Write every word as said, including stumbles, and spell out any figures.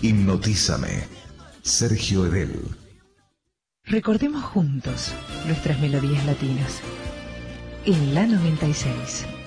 Hipnotízame. Sergio Edel. Recordemos juntos nuestras melodías latinas. En la noventa y seis.